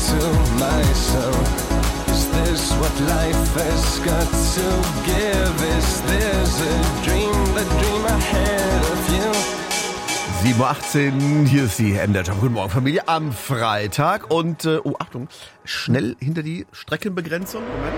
to myself, is this what life has got to give? Is this a dream, the dream ahead of you? 7.18 Uhr, hier ist die MDR Jump. Guten Morgen, Familie, am Freitag. Und, Achtung, schnell hinter die Streckenbegrenzung. Moment.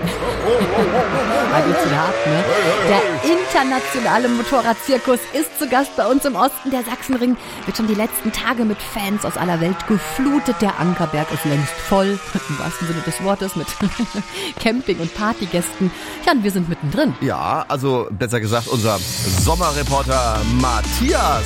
Ne? Der internationale Motorradzirkus ist zu Gast bei uns im Osten. Der Sachsenring wird schon die letzten Tage mit Fans aus aller Welt geflutet. Der Ankerberg ist längst voll, im wahrsten Sinne des Wortes, mit Camping- und Partygästen. Ja, und wir sind mittendrin. Ja, also besser gesagt, unser Sommerreporter Matthias.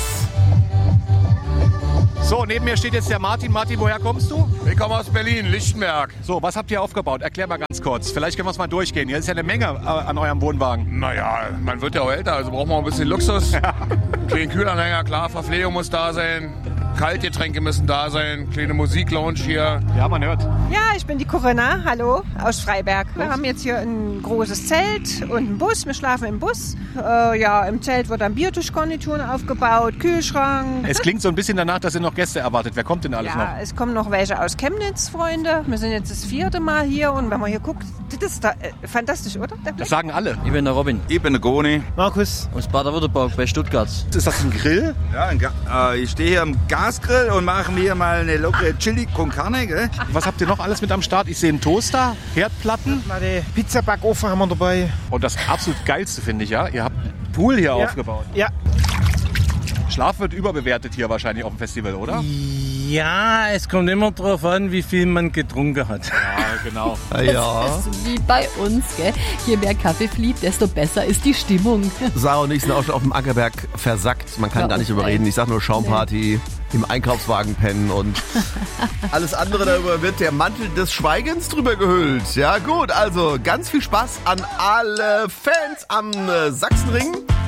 So, neben mir steht jetzt der Martin. Martin, woher kommst du? Ich komme aus Berlin, Lichtenberg. So, was habt ihr aufgebaut? Erklär mal ganz kurz. Vielleicht können wir es mal durchgehen. Hier ist ja eine Menge an eurem Wohnwagen. Naja, man wird ja auch älter, also braucht man ein bisschen Luxus. Kleinen Kühlanhänger, klar, Verpflegung muss da sein. Kaltgetränke müssen da sein. Kleine Musiklounge hier. Ja, man hört. Ja, ich bin die Corinna, hallo, aus Freiberg. Wir haben jetzt hier ein großes Zelt und einen Bus. Wir schlafen im Bus. Im Zelt wird dann Biertischgarnituren aufgebaut, Kühlschrank. Es klingt so ein bisschen danach, dass ihr noch Gäste erwartet. Wer kommt denn alles noch? Ja, es kommen noch welche aus Chemnitz, Freunde. Wir sind jetzt das 4. Mal hier und wenn man hier guckt, das ist da, fantastisch, oder? Das sagen alle. Ich bin der Robin. Ich bin der Goni. Markus. Aus Baden-Württemberg bei Stuttgart. Ist das ein Grill? Ja, ich stehe hier am Gasgrill und mache mir mal eine lockere Chili con Carne. Gell? Was habt ihr noch alles mit am Start? Ich sehe einen Toaster, Herdplatten. Den Pizzabackofen haben wir dabei. Und das absolut Geilste finde ich ja, ihr habt einen Pool hier aufgebaut. Ja. Schlaf wird überbewertet hier wahrscheinlich auf dem Festival, oder? Ja, es kommt immer drauf an, wie viel man getrunken hat. Ja, genau. Ja. Das ist wie bei uns, gell? Je mehr Kaffee fließt, desto besser ist die Stimmung. Sarah und ich sind auch schon auf dem Ankerberg versackt. Man kann gar nicht überreden. Ich sag nur Schaumparty, im Einkaufswagen pennen und alles andere, darüber wird der Mantel des Schweigens drüber gehüllt. Ja gut, also ganz viel Spaß an alle Fans am Sachsenring.